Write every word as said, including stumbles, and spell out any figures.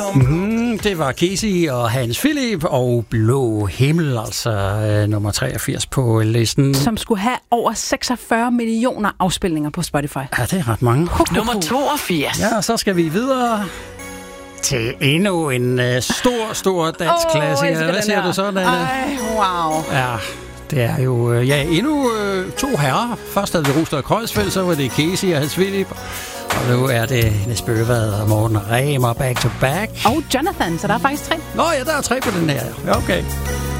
Mm, det var Casey og Hans Philip og Blå Himmel, altså øh, nummer treogfirs på listen. Som skulle have over seksogfyrre millioner afspilninger på Spotify. Ja, det er ret mange. Nummer toogfirs. Ja, og så skal vi videre til endnu en øh, stor, stor dansk Åh, klassiker. Hvad siger du så, Nanne? Ej, wow. Ja, det er jo øh, ja, endnu øh, to herrer. Først havde vi Rustad og Kreuzfeldt, så var det Casey og Hans Philip. Og nu er det Nis Bøvad og Morten Remer back to back. Og Jonathan, så der er faktisk tre. Nå ja, der er tre på den her. Ja, okay.